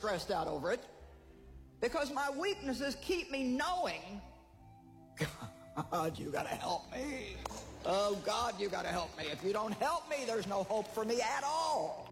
stressed out over it because my weaknesses keep me knowing, God, you gotta help me. Oh, God, you gotta help me. If you don't help me, there's no hope for me at all.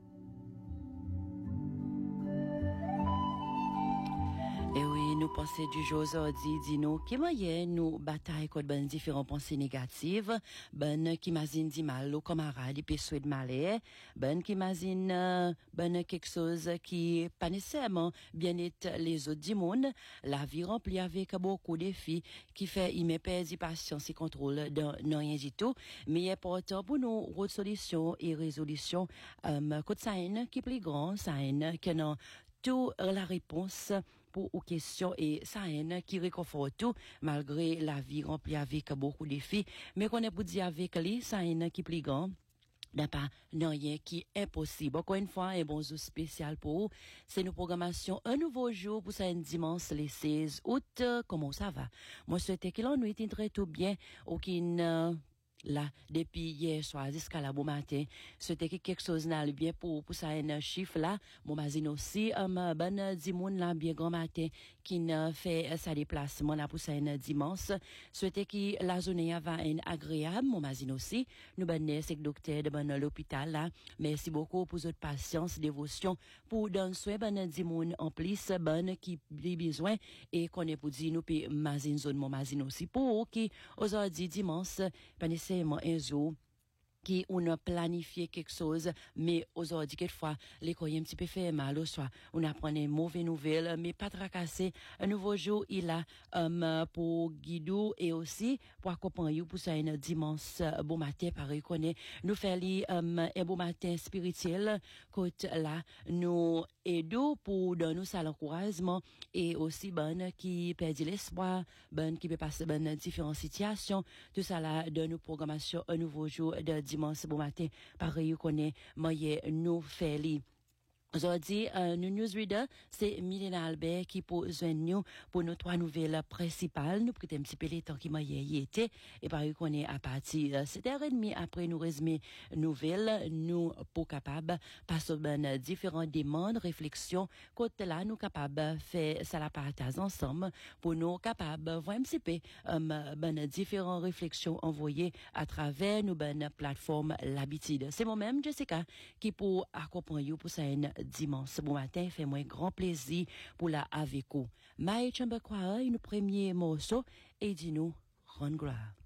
Et oui, nous pensons du jour aujourd'hui, dis-nous, qui moyen nous bataille contre ben différentes pensées négatives, ben qui imagine dit mal aux camarades, et puis souhaite malais, ben qui imagine, ben quelque chose qui pas nécessairement bien être les autres du monde, la vie remplie avec beaucoup de défis, qui fait, il me perd patience et contrôle de rien du tout, mais il est important pour nous, autre solution et résolution, côté ça qui est plus grand, ça que non, tout la réponse pour aux questions et ça qui réconforte tout malgré la vie remplie avec beaucoup de défis mais qu'on est pour dire avec lui ça qui plus grand n'a pas rien qui est impossible. Encore une fois, un bon jour spécial pour vous. C'est nos programmations un nouveau jour pour ça un dimanche le 16 août. Comment ça va? Moi, souhaite que l'on nous très tout bien. Aucune là depuis hier soir jusqu'à la bon matin c'était quelque chose là bien pour ça un chiffre là mon mazine aussi ben dimoun là bien grand matin qui ne fait sa déplacement là pour ça un dimanche souhaiter que la journée va être agréable mon mazine aussi nous ben c'est docteur de ben l'hôpital là merci beaucoup pour votre patience dévotion pour donner soin ben dimoun en plus ben qui a besoin et qu'on est pour dire nous puis mazine zone mon mazine aussi pour qui aujourd'hui dimanche un jour qui on a planifié quelque chose mais aujourd'hui quelquefois les courriers un petit peu fait mal au soir on apprend une mauvaise nouvelle mais pas tracasser un nouveau jour il a pour guider et aussi pour accompagner pour ça un dimanche bon matin pareil connaît nous faire un bon matin spirituel côté là nous aidons pour donner nous ça l'encouragement et aussi bonne qui perdit l'espoir bonne qui peut passer bonne différentes situations tout ça là donne nous programmation un nouveau jour de dimanche bon matin pareil connaît moyen nous faire aujourd'hui, nous newsreader, c'est Milena Albert qui pose nous pour nos trois nouvelles principales. Nous prenons un petit peu les temps qui m'a y été. Et par exemple, qu'on est à partir de 7h30 après nous résumer nouvelles, nous pour capable passer ben différentes demandes, réflexions. Côté là, nous capables faire ça la partage ensemble pour nous capables voir un petit peu ben différentes réflexions envoyées à travers nos ben plateformes l'habitude. C'est moi-même Jessica qui pour accompagner pour ça dimanche bon matin fait moi grand plaisir pour la avec vous. Maï Chambekwa une premier morceau et dis-nous rendre gloire.